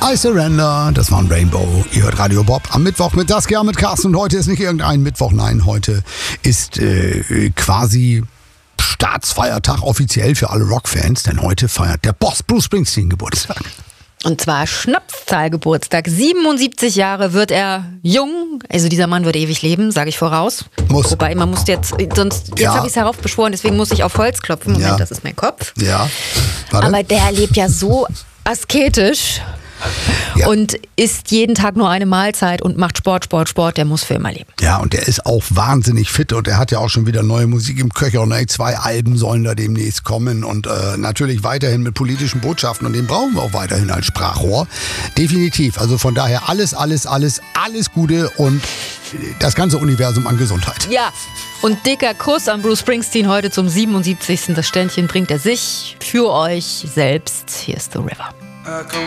I Surrender, das war ein Rainbow. Ihr hört Radio Bob am Mittwoch mit Saskia, mit Carsten. Und heute ist nicht irgendein Mittwoch, nein, heute ist quasi Staatsfeiertag offiziell für alle Rockfans, denn heute feiert der Boss Bruce Springsteen Geburtstag. Und zwar Schnapszahlgeburtstag. 77 Jahre wird er jung. Also dieser Mann wird ewig leben, sage ich voraus. Muss. Wobei, man muss jetzt habe ich es heraufbeschworen, deswegen muss ich auf Holz klopfen. Moment, das ist mein Kopf. Ja. Warte. Aber der lebt ja so asketisch und isst jeden Tag nur eine Mahlzeit und macht Sport. Der muss für immer leben. Ja, und der ist auch wahnsinnig fit und er hat ja auch schon wieder neue Musik im Köcher und 2 Alben sollen da demnächst kommen und natürlich weiterhin mit politischen Botschaften und den brauchen wir auch weiterhin als Sprachrohr. Definitiv. Also von daher alles Gute und das ganze Universum an Gesundheit. Ja. Und dicker Kuss an Bruce Springsteen heute zum 77. Das Ständchen bringt er sich für euch selbst. Hier ist The River.